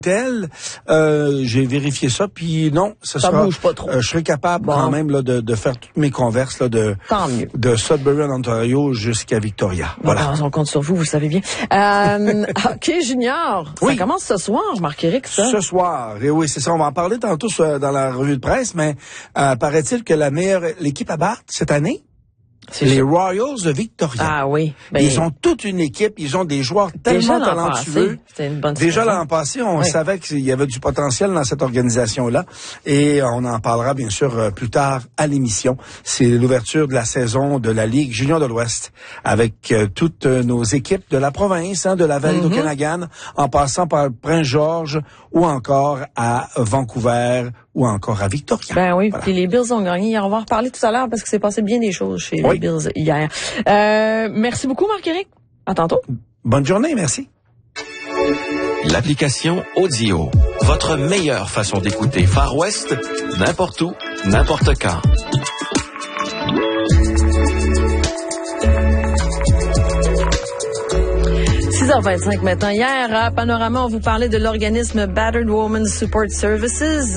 J'ai vérifié ça, puis non, ça sera, bouge pas trop. Je serai capable quand même là, de faire toutes mes converses là, de Sudbury en Ontario jusqu'à Victoria. Voilà. On compte sur vous, vous savez bien. OK, Junior, ça commence ce soir, Marc-Éric, ça? Ce soir, et oui, c'est ça. On va en parler tantôt dans la revue de presse, mais paraît-il que l'équipe à battre cette année, les Royals de Victoria. Ah oui. Ils ont toute une équipe, ils ont des joueurs tellement talentueux. C'était une bonne Déjà l'an passé, on savait qu'il y avait du potentiel dans cette organisation-là. Et on en parlera bien sûr plus tard à l'émission. C'est l'ouverture de la saison de la Ligue junior de l'Ouest avec toutes nos équipes de la province, de la vallée d'Okanagan, en passant par Prince-Georges ou encore à Vancouver ou encore à Victoria. Ben oui, puis les Bills ont gagné. On va en reparler tout à l'heure parce que c'est passé bien des choses chez les Bills hier. Merci beaucoup, Marc-Éric. À tantôt. Bonne journée, merci. L'application Audio, votre meilleure façon d'écouter Far West, n'importe où, n'importe quand. 6h25 maintenant. Hier, à Panorama, on vous parlait de l'organisme Battered Women's Support Services,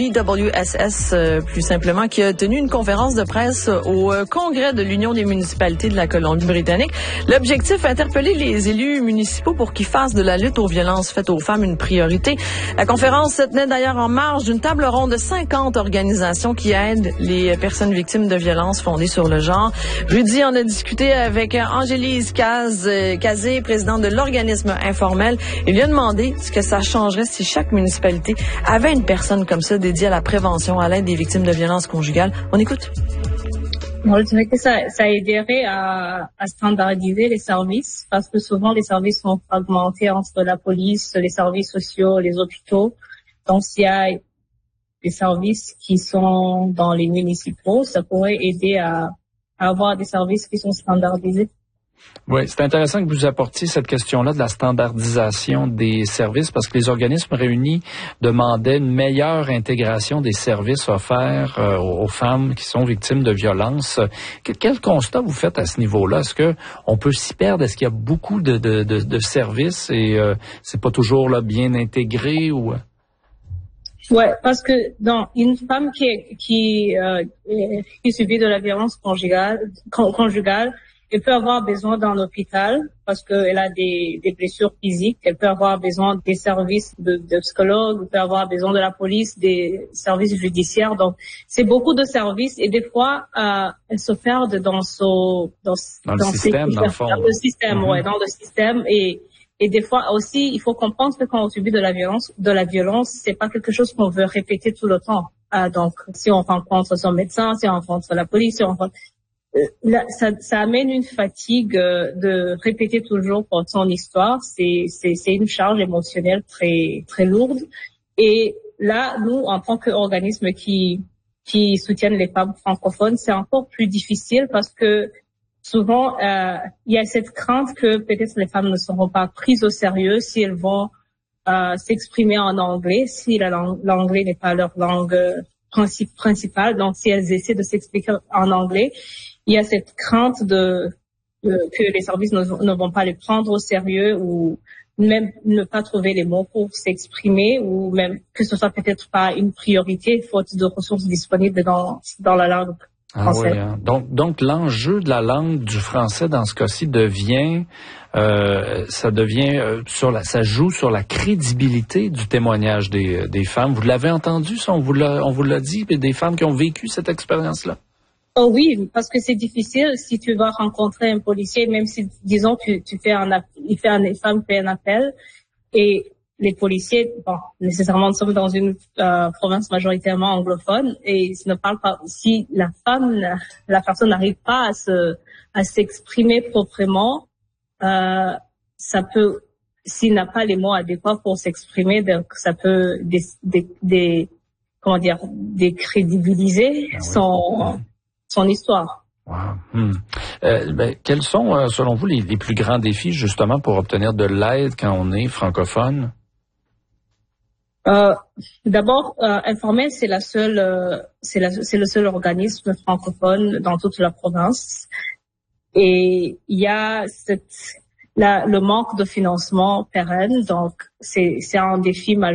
BWSS plus simplement, qui a tenu une conférence de presse au congrès de l'Union des municipalités de la Colombie-Britannique. L'objectif, interpeller les élus municipaux pour qu'ils fassent de la lutte aux violences faites aux femmes une priorité. La conférence se tenait d'ailleurs en marge d'une table ronde de 50 organisations qui aident les personnes victimes de violences fondées sur le genre. Jeudi, on a discuté avec Angélise Cazé, présidente de l'organisme informel, et lui a demandé ce que ça changerait si chaque municipalité avait une personne comme ça dédiée à la prévention, à l'aide des victimes de violences conjugales. On écoute. Moi, je dirais que ça aiderait à standardiser les services, parce que souvent les services sont fragmentés entre la police, les services sociaux, les hôpitaux. Donc, s'il y a des services qui sont dans les municipaux, ça pourrait aider à avoir des services qui sont standardisés. Oui, c'est intéressant que vous apportiez cette question-là de la standardisation des services parce que les organismes réunis demandaient une meilleure intégration des services offerts aux femmes qui sont victimes de violences. Quel constat vous faites à ce niveau-là? Est-ce que on peut s'y perdre? Est-ce qu'il y a beaucoup de services et c'est pas toujours là bien intégré ou? Ouais, parce que dans une femme qui subit de la violence conjugale, elle peut avoir besoin d'un hôpital parce qu'elle a des blessures physiques. Elle peut avoir besoin des services de psychologues. Elle peut avoir besoin de la police, des services judiciaires. Donc, c'est beaucoup de services et des fois, elle se perd dans le système, dans le fond. Dans le système, dans le système et des fois aussi, il faut comprendre que quand on subit de la violence, c'est pas quelque chose qu'on veut répéter tout le temps. Donc, si on rencontre son médecin, si on rencontre la police, si on rencontre ça amène une fatigue de répéter toujours son histoire. C'est une charge émotionnelle très très lourde. Et là, nous, en tant qu'organisme qui soutiennent les femmes francophones, c'est encore plus difficile parce que souvent il y a cette crainte que peut-être les femmes ne seront pas prises au sérieux si elles vont s'exprimer en anglais, si l'anglais n'est pas leur langue principale. Donc, si elles essaient de s'expliquer en anglais, il y a cette crainte que les services ne vont pas les prendre au sérieux ou même ne pas trouver les mots pour s'exprimer ou même que ce soit peut-être pas une priorité faute de ressources disponibles dans la langue française. Ah oui, hein. Donc l'enjeu de la langue du français dans ce cas-ci ça joue sur la crédibilité du témoignage des femmes. Vous l'avez entendu, ça, on vous l'a dit, des femmes qui ont vécu cette expérience-là? Oh oui, parce que c'est difficile si tu vas rencontrer un policier, même si, disons, une femme fait un appel et les policiers, nécessairement, nous sommes dans une province majoritairement anglophone et ne parlent pas. Si la personne n'arrive pas à s'exprimer proprement, ça peut, s'il n'a pas les mots adéquats pour s'exprimer, donc ça peut décrédibiliser son histoire. Wow. Quels sont, selon vous, les plus grands défis, justement, pour obtenir de l'aide quand on est francophone? D'abord, Informel, c'est le seul organisme francophone dans toute la province. Et il y a le manque de financement pérenne, donc c'est un défi majeur.